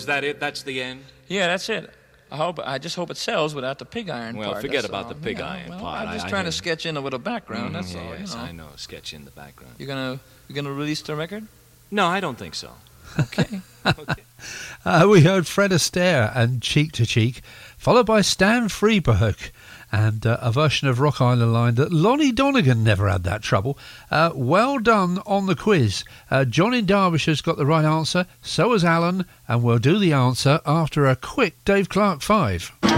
Is that it? That's the end? Yeah, that's it. I just hope it sells without the pig iron part. Well, forget that's about all. the pig iron part. I'm just trying to sketch in with a background. That's all. Yes, I know. Sketch in the background. You're gonna release the record? No, I don't think so. Okay. We heard Fred Astaire and Cheek to Cheek, followed by Stan Freberg and a version of Rock Island Line that Lonnie Donegan never had that trouble. Well done on the quiz. John in Derbyshire's got the right answer, so has Alan, and we'll do the answer after a quick Dave Clark 5.